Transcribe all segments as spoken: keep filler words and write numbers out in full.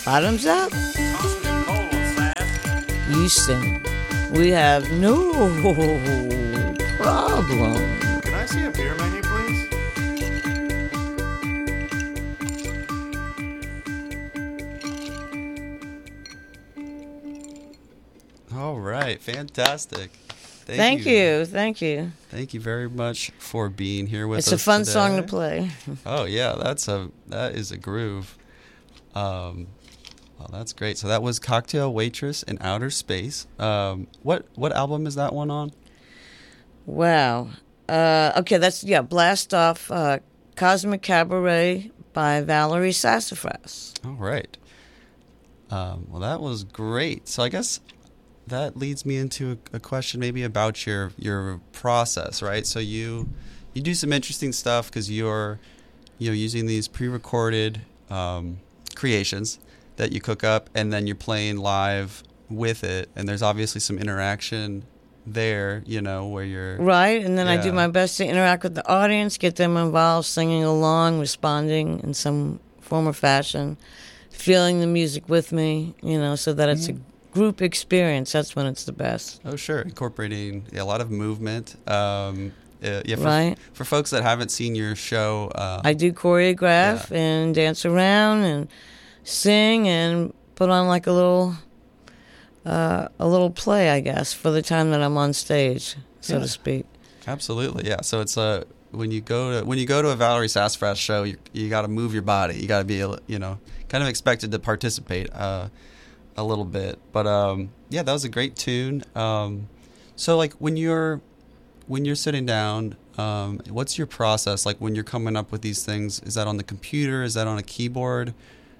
Bottoms up. Houston, we have no problem. Can I see a beer menu, please? All right, fantastic. Thank, Thank you. you. Thank you. Thank you very much for being here with it's us. It's a fun today. song to play. Oh yeah, that's a that is a groove. Um, well, that's great. So that was Cocktail Waitress in Outer Space. Um, what what album is that one on? Wow. Uh, okay, that's yeah. Blast Off, uh, Cosmic Cabaret by Valerie Sassafras. All right. Um, well, that was great. So I guess that leads me into a, a question maybe about your your process, right? So you you do some interesting stuff because you're you know using these pre-recorded um, creations that you cook up, and then you're playing live with it, and there's obviously some interaction there, you know, where you're right, and then yeah. I do my best to interact with the audience, get them involved, singing along, responding in some form or fashion, feeling the music with me, you know, so that it's mm-hmm. a group experience. That's when it's the best. Oh, sure. Incorporating yeah, a lot of movement. Um, uh, yeah, for, right. For folks that haven't seen your show. Uh, I do choreograph yeah. and dance around and sing and put on like a little uh, a little play, I guess, for the time that I'm on stage, so yeah. to speak. Absolutely, yeah. So it's a when you go to when you go to a Valerie Sassafras show, you you got to move your body. You got to be you know kind of expected to participate. Uh, a little bit, but um yeah, that was a great tune. Um so like when you're when you're sitting down, um what's your process like when you're coming up with these things? Is that on the computer? Is that on a keyboard?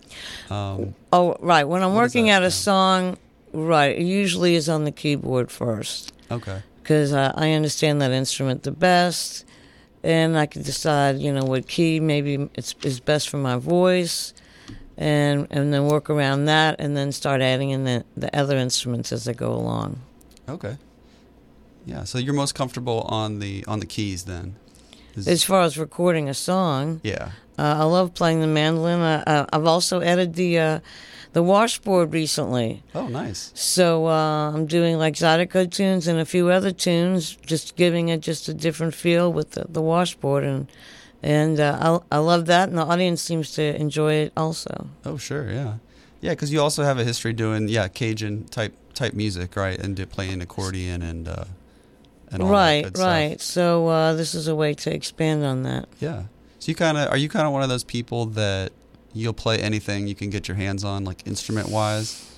Um oh right, when I'm working out a yeah. song, right, it usually is on the keyboard first. Okay. Because uh, I understand that instrument the best, and I can decide, you know, what key maybe it's is best for my voice. And and then work around that, and then start adding in the, the other instruments as they go along. Okay. Yeah. So you're most comfortable on the on the keys then. Is, as far as recording a song, yeah, uh, I love playing the mandolin. Uh, uh, I've also added the uh, the washboard recently. Oh, nice. So uh, I'm doing like Zydeco tunes and a few other tunes, just giving it just a different feel with the, the washboard and. And uh, I, I love that, and the audience seems to enjoy it also. Oh, sure, yeah. Yeah, because you also have a history doing, yeah, Cajun type type music, right? And do, playing accordion and, uh, and all right, that good right. stuff. So uh, this is a way to expand on that. Yeah. So you kind of, are you kind of one of those people that you'll play anything you can get your hands on, like instrument-wise?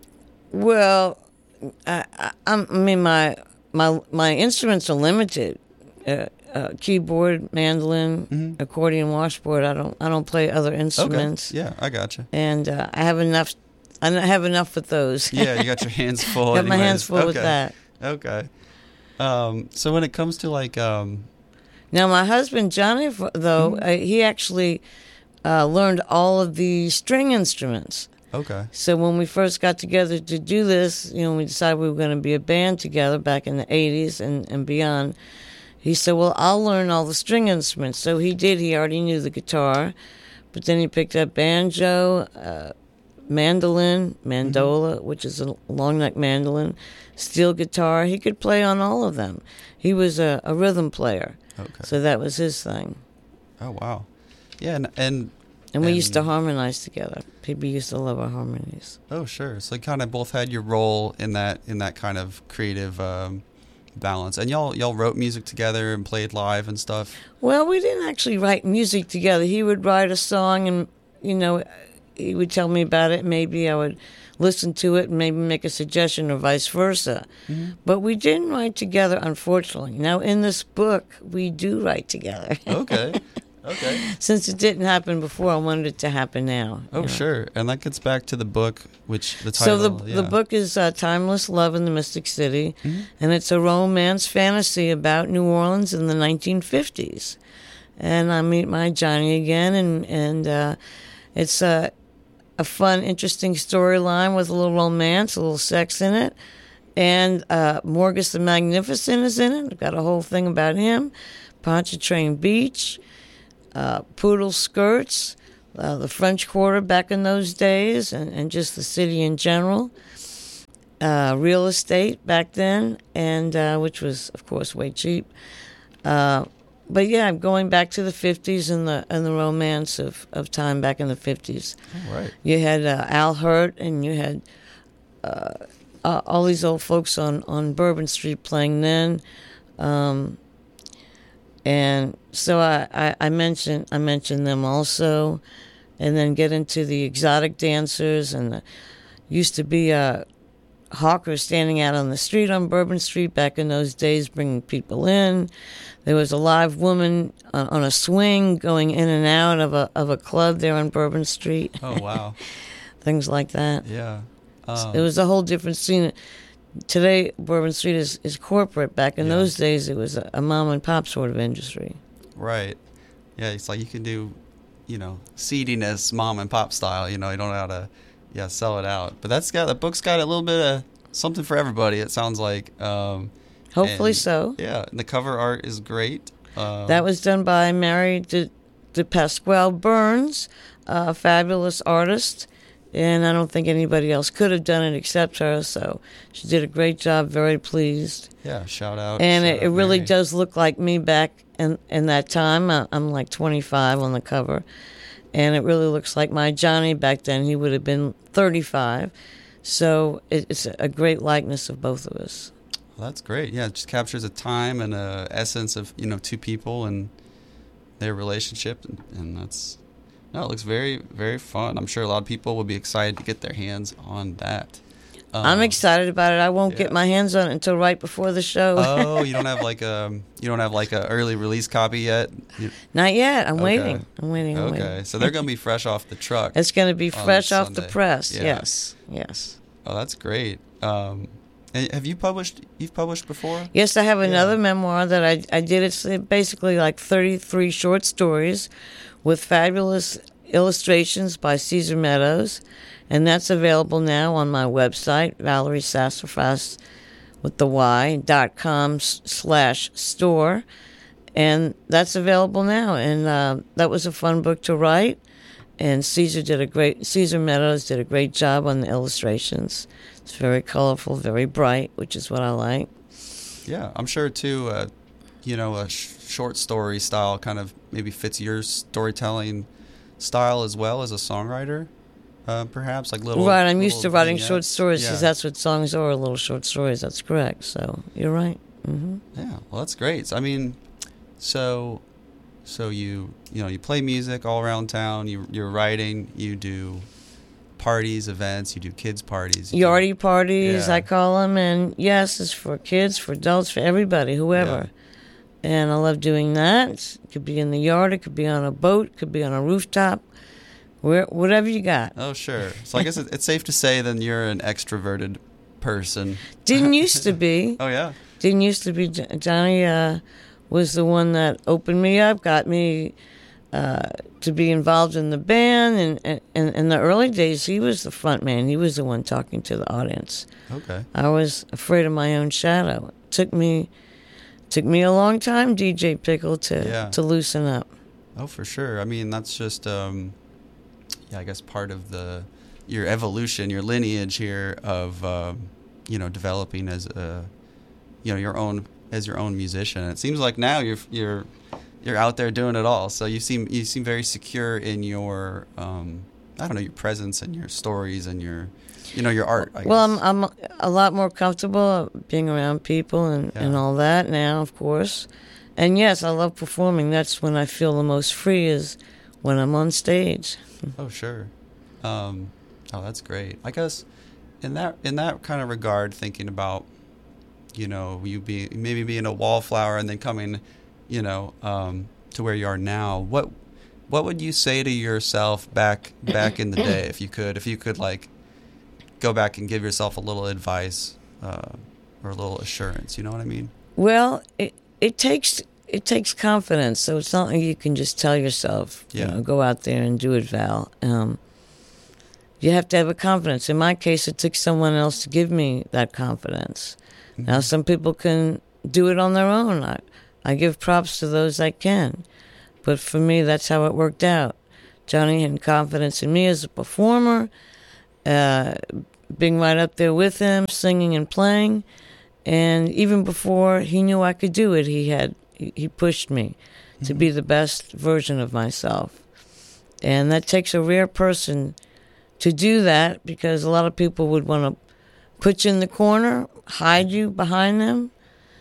Well, I, I, I mean, my, my, my instruments are limited. Uh, Uh, keyboard, mandolin, mm-hmm. accordion, washboard. I don't. I don't play other instruments. Okay. Yeah, I gotcha. And uh, I have enough. I have enough with those. Yeah, you got your hands full. Got anyways. my hands full okay. with that. Okay. Um, so when it comes to like, um, now my husband Johnny, though, mm-hmm. uh, he actually uh, learned all of the string instruments. Okay. So when we first got together to do this, you know, we decided we were going to be a band together back in the eighties and, and beyond. He said, well, I'll learn all the string instruments. So he did. He already knew the guitar. But then he picked up banjo, uh, mandolin, mandola, mm-hmm. which is a long neck mandolin, steel guitar. He could play on all of them. He was a, a rhythm player. Okay. So that was his thing. Oh, wow. Yeah, and... And, and we and, used to harmonize together. People used to love our harmonies. Oh, sure. So you kind of both had your role in that in that kind of creative... Um, balance. And y'all y'all wrote music together and played live and stuff? Well, we didn't actually write music together. He would write a song and, you know, he would tell me about it. Maybe I would listen to it and maybe make a suggestion or vice versa. Mm-hmm. But we didn't write together, unfortunately. Now, in this book, we do write together. Okay. Okay. Since it didn't happen before, I wanted it to happen now. Oh, you know? Sure. And that gets back to the book, which the title... So the yeah. the book is uh, Timeless Love in the Mystic City, mm-hmm. and it's a romance fantasy about New Orleans in the nineteen fifties. And I meet my Johnny again, and, and uh, it's a, a fun, interesting storyline with a little romance, a little sex in it. And uh, Morgus the Magnificent is in it. I've got a whole thing about him. Pontchartrain Beach. Uh, poodle skirts, uh, the French Quarter back in those days, and, and just the city in general. Uh, real estate back then, and uh, which was, of course, way cheap. Uh, but yeah, going back to the fifties and the and the romance of, of time back in the fifties. All right. You had uh, Al Hurt, and you had uh, uh, all these old folks on, on Bourbon Street playing then. Um, and so I, I, I mentioned I mentioned them also, and then get into the exotic dancers, and the, used to be a hawkers standing out on the street on Bourbon Street back in those days, bringing people in. There was a live woman on, on a swing going in and out of a of a club there on Bourbon Street. Oh, wow. Things like that. Yeah. Um, It was a whole different scene. Today, Bourbon Street is, is corporate. Back in Yeah. those days, it was a, a mom and pop sort of industry. Right. Yeah, it's like you can do, you know, seediness, mom and pop style. You know, you don't know how to, yeah, sell it out. But that's got, the book's got a little bit of something for everybody, it sounds like. Um, Hopefully and, so. Yeah, and the cover art is great. Um, That was done by Mary de, de Pasquale Burns, a fabulous artist. And I don't think anybody else could have done it except her. So she did a great job. Very pleased. Yeah, shout out. And shout it, it out really Mary. does look like me back in, in that time. I, I'm like twenty-five on the cover. And it really looks like my Johnny back then. He would have been thirty-five. So it, it's a great likeness of both of us. Well, that's great. Yeah, it just captures a time and a essence of, you know, two people and their relationship. And, and that's, no, it looks very, very fun. I'm sure a lot of people will be excited to get their hands on that. Um, I'm excited about it. I won't yeah. get my hands on it until right before the show. Oh, you don't have like a you don't have like a early release copy yet? You- Not yet. I'm Okay. waiting. I'm waiting. I'm okay, waiting. so they're gonna be fresh off the truck. It's going to be on fresh off the Sunday. press. Yeah. Yes. Yes. Oh, that's great. Um, and have you published? You've published before? Yes, I have another Yeah. memoir that I, I did. It's basically like thirty-three short stories with fabulous illustrations by Caesar Meadows. And that's available now on my website, Valerie Sassafras with the Y, dot com slash store. And that's available now. And uh, that was a fun book to write. And Caesar did a great, Caesar Meadows did a great job on the illustrations. It's very colorful, very bright, which is what I like. Yeah, I'm sure too. Uh, you know, a sh- short story style kind of maybe fits your storytelling style as well as a songwriter. Uh, perhaps like little. Right, I'm used to little writing vignettes. short stories because Yeah. that's what songs are, little short stories. That's correct. So you're right. hmm Yeah, well, that's great. So, I mean, so, so you you know you play music all around town. You you're writing. You do parties, events. You do kids parties. you do- Yardy parties, Yeah. I call them, and yes, it's for kids, for adults, for everybody, whoever. And I love doing that. It could be in the yard, it could be on a boat, it could be on a rooftop, where whatever you got. Oh, sure. So I guess it- it's safe to say then you're an extroverted person. Didn't used to be. Oh yeah. Didn't used to be. Jo- Johnny uh, was the one that opened me up, got me uh, to be involved in the band, and, and, and in the early days, he was the front man. He was the one talking to the audience. Okay. I was afraid of my own shadow. It took me took me a long time, D J Pickle, to Yeah. to loosen up. Oh, for sure. I mean, that's just, um, yeah, I guess part of the your evolution, your lineage here of, um, you know, developing as a, you know, your own as your own musician. And it seems like now you're you're you're out there doing it all. So you seem you seem very secure in your, um, I don't know, your presence and your stories and your, you know, your art. I Well, guess. I'm I'm a lot more comfortable being around people and, and Yeah. all that now, of course. And yes, I love performing. That's when I feel the most free, is when I'm on stage. Oh, sure. Um, oh, that's great. I guess in that in that kind of regard, thinking about, you know, you be maybe being a wallflower and then coming, you know, um, to where you are now. What what would you say to yourself back back in the day, if you could, if you could like go back and give yourself a little advice uh, or a little assurance? You know what I mean? Well, it it takes it takes confidence. So it's not like you can just tell yourself, Yeah. you know, go out there and do it, Val. Um, you have to have a confidence. In my case, it took someone else to give me that confidence. Mm-hmm. Now, some people can do it on their own. I, I give props to those that can. But for me, that's how it worked out. Johnny had confidence in me as a performer, uh, being right up there with him, singing and playing. And even before he knew I could do it, he had he pushed me mm-hmm. to be the best version of myself. And that takes a rare person to do that, because a lot of people would want to put you in the corner, hide you behind them,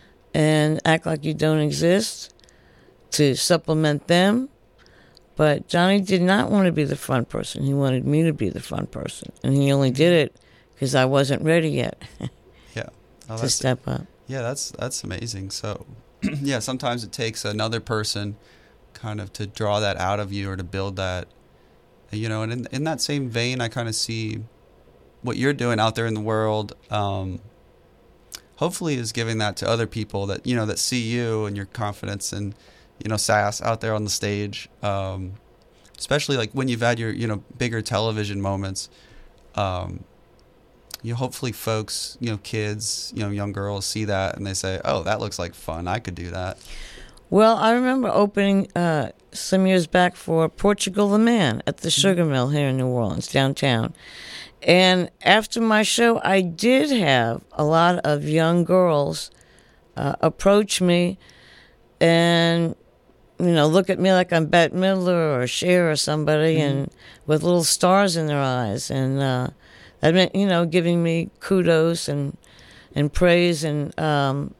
and act like you don't exist to supplement them. But Johnny did not want to be the front person. He wanted me to be the front person. And he only did it because I wasn't ready yet yeah. Oh, to step up. Yeah, that's that's amazing. So, yeah, sometimes it takes another person kind of to draw that out of you or to build that, you know. And in, in that same vein, I kind of see what you're doing out there in the world, um, hopefully is giving that to other people that, you know, that see you and your confidence and, you know, sass out there on the stage, um, especially like when you've had your, you know, bigger television moments. Um, you know, hopefully folks, you know, kids, you know, young girls see that and they say, oh, that looks like fun. I could do that. Well, I remember opening uh, some years back for Portugal the Man at the Sugar Mill here in New Orleans, downtown. And after my show, I did have a lot of young girls uh, approach me and, you know, look at me like I'm Bette Midler or Cher or somebody, mm-hmm. and with little stars in their eyes. And uh, that meant, you know, giving me kudos and, and praise. And um,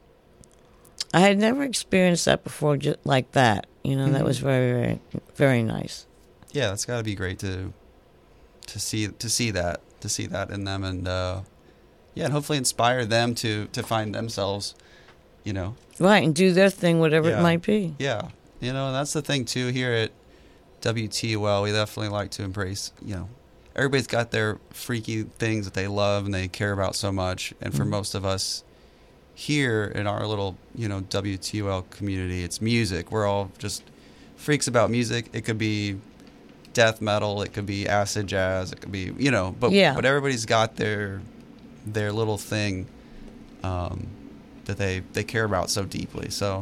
I had never experienced that before, just like that. You know, mm-hmm. that was very, very, very nice. Yeah, that's got to be great to to see to see that. to see that in them, and uh, yeah, and hopefully inspire them to, to find themselves, you know. Right, and do their thing, whatever yeah. it might be. Yeah, you know, and that's the thing, too, here at W T O L, we definitely like to embrace, you know, everybody's got their freaky things that they love and they care about so much, and for mm-hmm. most of us here in our little, you know, W T O L community, it's music. We're all just freaks about music. It could be death metal, it could be acid jazz, it could be, you know, but yeah. but everybody's got their their little thing um, that they they care about so deeply. So,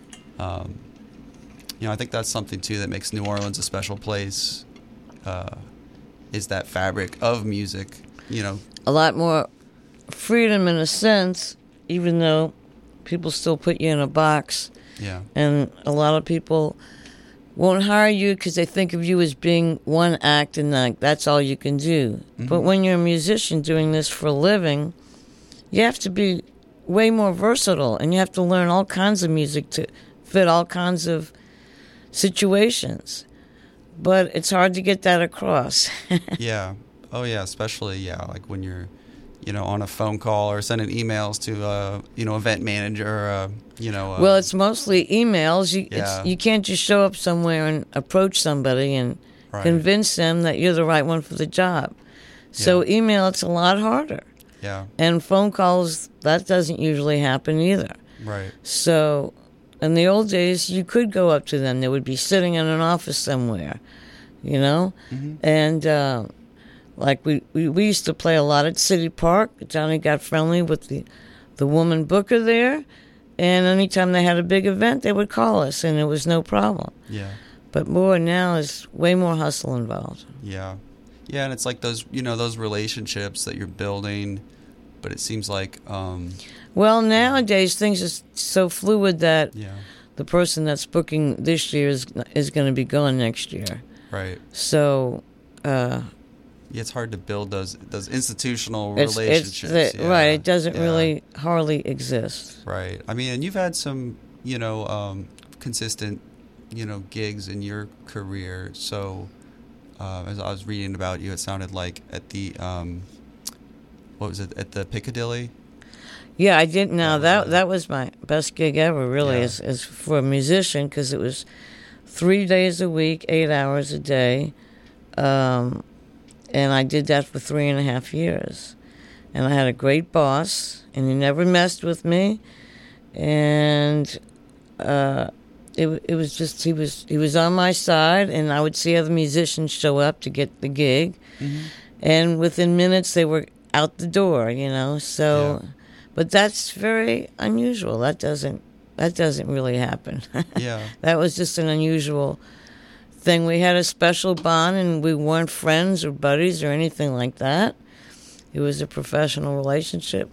um, you know, I think that's something too that makes New Orleans a special place. Uh, is that fabric of music? You know, a lot more freedom in a sense, even though people still put you in a box. Yeah, and a lot of people won't hire you because they think of you as being one act and like that's all you can do. Mm-hmm. But when you're a musician doing this for a living, you have to be way more versatile, and you have to learn all kinds of music to fit all kinds of situations. But it's hard to get that across. yeah. Oh, yeah. Especially, yeah, like when you're, you know, on a phone call or sending emails to, uh, you know, event manager, uh, you know. Uh, well, it's mostly emails. You, yeah. it's, you can't just show up somewhere and approach somebody and right. convince them that you're the right one for the job. So yeah. email, it's a lot harder. Yeah. And phone calls, that doesn't usually happen either. Right. So in the old days, you could go up to them. They would be sitting in an office somewhere, you know? Mm-hmm. And... Uh, Like, we, we, we used to play a lot at City Park. Johnny got friendly with the, the woman booker there. And anytime they had a big event, they would call us, and it was no problem. Yeah. But more now is way more hustle involved. Yeah. Yeah, and it's like those, you know, those relationships that you're building, but it seems like... Um, well, nowadays, things are so fluid that yeah. the person that's booking this year is, is going to be gone next year. Right. So... Uh, Yeah, it's hard to build those those institutional it's, relationships. It's the, yeah. Right, it doesn't yeah. really hardly exist. Right. I mean, and you've had some, you know, um, consistent, you know, gigs in your career. So, uh, as I was reading about you, it sounded like at the, um, what was it, at the Piccadilly? Yeah, I did. Now that that was, that was my best gig ever, really, yeah. as, as for a musician, because it was three days a week, eight hours a day. Um, And I did that for three and a half years. And I had a great boss, and he never messed with me. And uh, it it was just, he was he was on my side, and I would see other musicians show up to get the gig. Mm-hmm. And within minutes, they were out the door, you know. So, yeah. But that's very unusual. That doesn't, that doesn't really happen. Yeah. That was just an unusual thing. We had a special bond, and we weren't friends or buddies or anything like that. It was a professional relationship.